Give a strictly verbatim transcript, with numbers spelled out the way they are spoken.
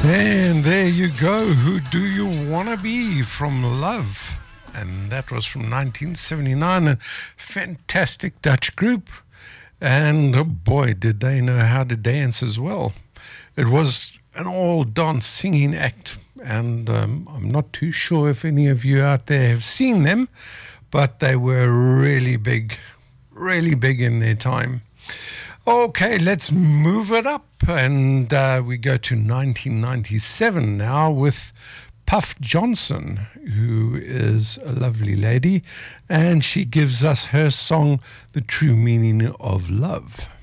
And there you go. Who Do You Wanna Be from Love? And that was from nineteen seventy-nine, a fantastic Dutch group. And oh boy, did they know how to dance as well. It was an all-dance singing act. And um, I'm not too sure if any of you out there have seen them, but they were really big, really big in their time. Okay, let's move it up, and uh, we go to nineteen ninety-seven now with Puff Johnson, who is a lovely lady, and she gives us her song, The True Meaning of Love.